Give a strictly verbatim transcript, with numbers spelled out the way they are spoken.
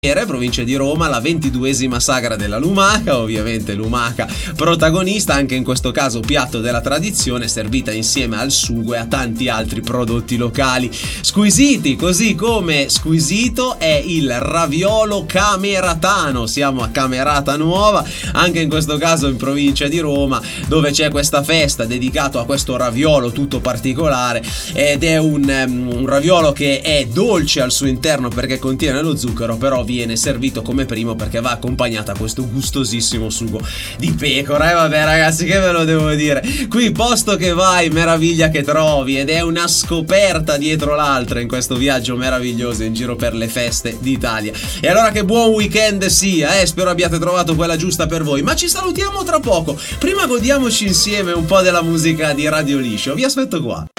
provincia di Roma, la ventiduesima sagra della lumaca, ovviamente lumaca protagonista, anche in questo caso piatto della tradizione, servita insieme al sugo e a tanti altri prodotti locali squisiti, così come squisito è il raviolo cameratano. Siamo a Camerata Nuova, anche in questo caso in provincia di Roma, dove c'è questa festa dedicato a questo raviolo tutto particolare, ed è un, um, un raviolo che è dolce al suo interno perché contiene lo zucchero, però viene servito come primo perché va accompagnata a questo gustosissimo sugo di pecora. E vabbè ragazzi, che ve lo devo dire, qui posto che vai meraviglia che trovi, ed è una scoperta dietro l'altra in questo viaggio meraviglioso in giro per le feste d'Italia. E allora che buon weekend sia, eh? Spero abbiate trovato quella giusta per voi, ma ci salutiamo tra poco. Prima godiamoci insieme un po' della musica di Radio Liscio, vi aspetto qua.